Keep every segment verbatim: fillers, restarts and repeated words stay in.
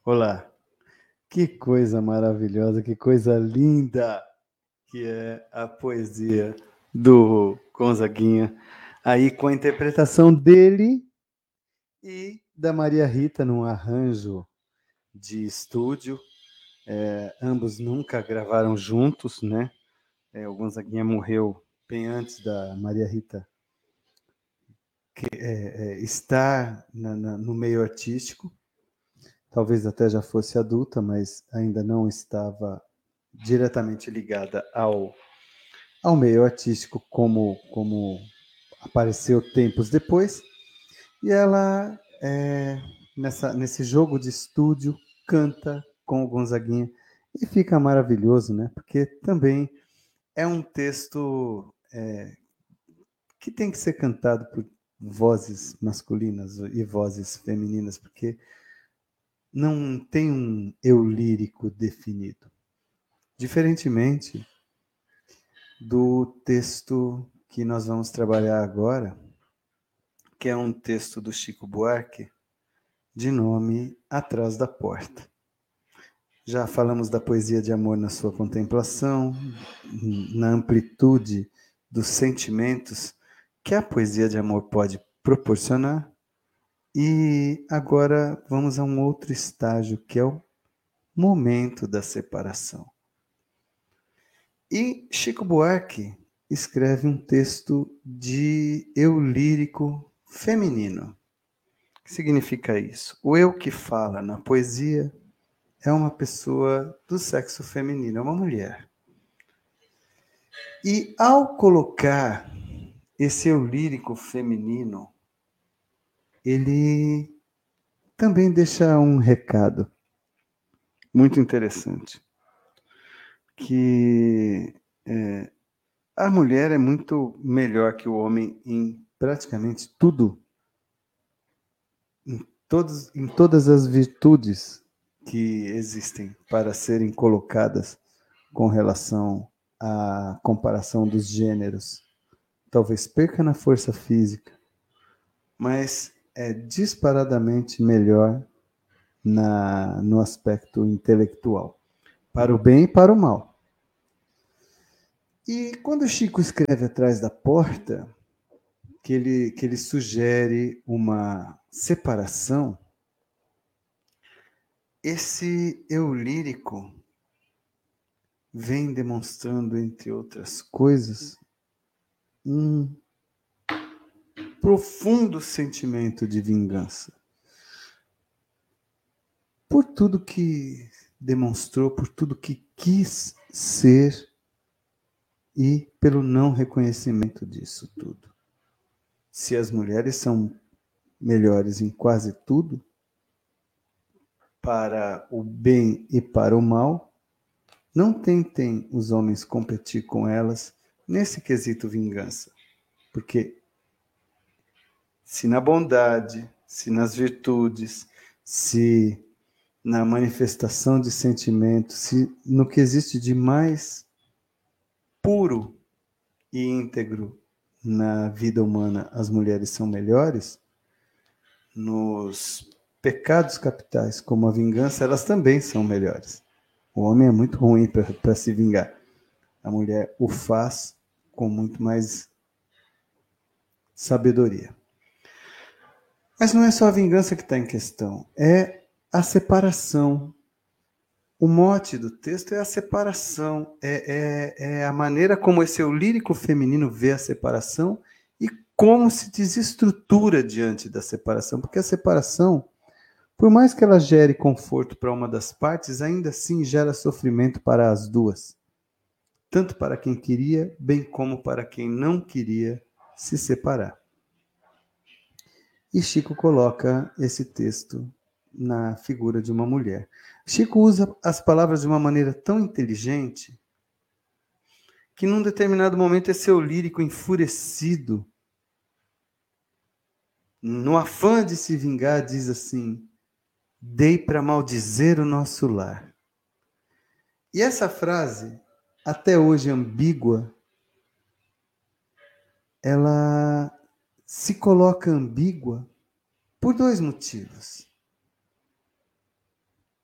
Olá, que coisa maravilhosa, que coisa linda que é a poesia do Gonzaguinha, aí com a interpretação dele e da Maria Rita num arranjo de estúdio. É, ambos nunca gravaram juntos, né? É, o Gonzaguinha morreu bem antes da Maria Rita que, é, é, estar na, na, no meio artístico. Talvez até já fosse adulta, mas ainda não estava diretamente ligada ao, ao meio artístico como, como apareceu tempos depois. E ela, é, nessa, nesse jogo de estúdio, canta com o Gonzaguinha e fica maravilhoso, né? Porque também é um texto é, que tem que ser cantado por vozes masculinas e vozes femininas, porque não tem um eu lírico definido. Diferentemente do texto que nós vamos trabalhar agora, que é um texto do Chico Buarque, de nome Atrás da Porta. Já falamos da poesia de amor na sua contemplação, na amplitude dos sentimentos que a poesia de amor pode proporcionar, e agora vamos a um outro estágio, que é o momento da separação. E Chico Buarque escreve um texto de eu lírico feminino. O que significa isso? O eu que fala na poesia é uma pessoa do sexo feminino, é uma mulher. E ao colocar esse eu lírico feminino, ele também deixa um recado muito interessante, que é, a mulher é muito melhor que o homem em praticamente tudo, em, todos, em todas as virtudes que existem para serem colocadas com relação à comparação dos gêneros. Talvez perca na força física, mas é disparadamente melhor na, no aspecto intelectual, para o bem e para o mal. E quando o Chico escreve Atrás da Porta, que ele, que ele sugere uma separação, esse eu lírico vem demonstrando, entre outras coisas, um profundo sentimento de vingança. Por tudo que demonstrou, por tudo que quis ser e pelo não reconhecimento disso tudo. Se as mulheres são melhores em quase tudo, para o bem e para o mal, não tentem os homens competir com elas nesse quesito vingança. Porque se na bondade, se nas virtudes, se na manifestação de sentimento, se no que existe de mais puro e íntegro na vida humana as mulheres são melhores, nos pecados capitais, como a vingança, elas também são melhores. O homem é muito ruim para se vingar. A mulher o faz com muito mais sabedoria. Mas não é só a vingança que está em questão, é a separação. O mote do texto é a separação, é, é, é a maneira como esse eu lírico feminino vê a separação e como se desestrutura diante da separação, porque a separação, por mais que ela gere conforto para uma das partes, ainda assim gera sofrimento para as duas, tanto para quem queria, bem como para quem não queria se separar. E Chico coloca esse texto na figura de uma mulher. Chico usa as palavras de uma maneira tão inteligente que num determinado momento esse eu lírico enfurecido, no afã de se vingar, diz assim: dei para maldizer o nosso lar. E essa frase, até hoje ambígua, ela se coloca ambígua por dois motivos.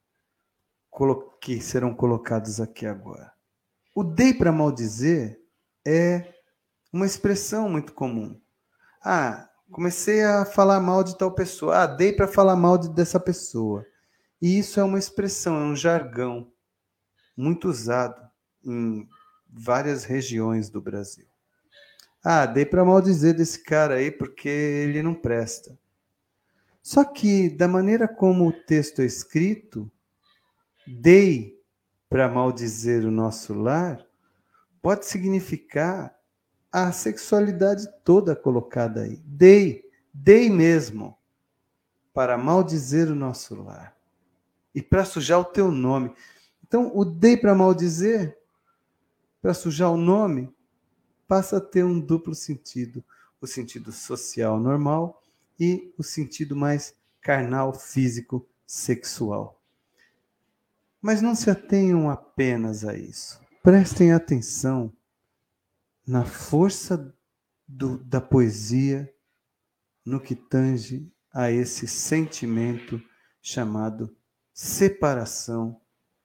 que serão colocados aqui agora. O dei para maldizer é uma expressão muito comum. Ah, comecei a falar mal de tal pessoa. Ah, dei para falar mal de, dessa pessoa. E isso é uma expressão, é um jargão muito usado em várias regiões do Brasil. Ah, dei para maldizer desse cara aí porque ele não presta. Só que, da maneira como o texto é escrito, dei para maldizer o nosso lar pode significar a sexualidade toda colocada aí. Dei, dei mesmo para maldizer o nosso lar e para sujar o teu nome. Então, o dei para maldizer, para sujar o nome, passa a ter um duplo sentido. O sentido social normal e o sentido mais carnal, físico, sexual. Mas não se atenham apenas a isso. Prestem atenção na força do, da poesia no que tange a esse sentimento chamado separação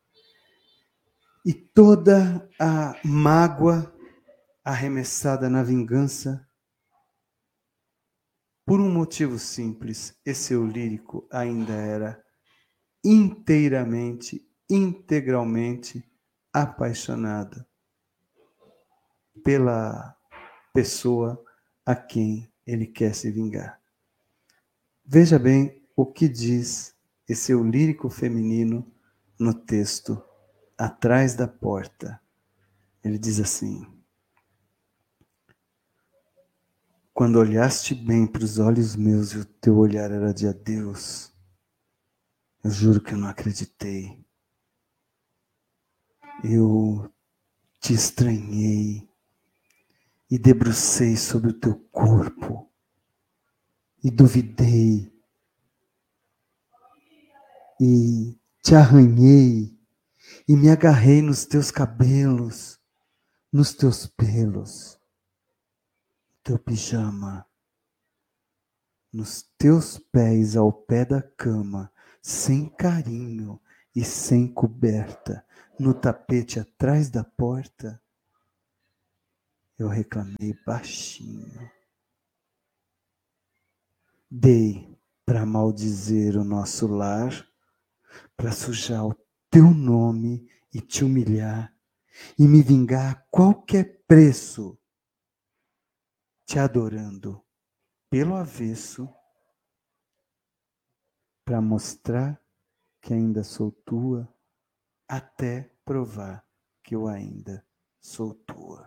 e toda a mágoa arremessada na vingança. Por um motivo simples, esse eu lírico ainda era inteiramente, integralmente apaixonado pela pessoa a quem ele quer se vingar. Veja bem o que diz esse eu lírico feminino no texto Atrás da Porta. Ele diz assim: quando olhaste bem para os olhos meus e o teu olhar era de adeus, eu juro que eu não acreditei. Eu te estranhei e debrucei sobre o teu corpo e duvidei e te arranhei e me agarrei nos teus cabelos, nos teus pelos, no teu pijama, nos teus pés ao pé da cama, sem carinho e sem coberta, no tapete atrás da porta, eu reclamei baixinho. Dei para maldizer o nosso lar, para sujar o teu nome e te humilhar, e me vingar a qualquer preço, te adorando pelo avesso, para mostrar que ainda sou tua, até provar que eu ainda sou tua.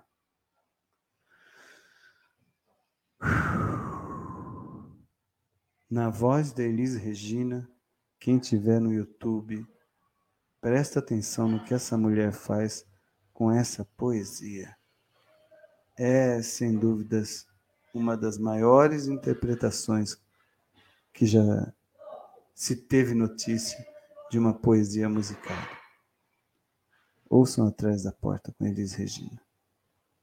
Na voz da Elis Regina, quem tiver no YouTube, presta atenção no que essa mulher faz com essa poesia. É, sem dúvidas, uma das maiores interpretações que já se teve notícia de uma poesia musical. Ouçam Atrás da Porta com Elis Regina.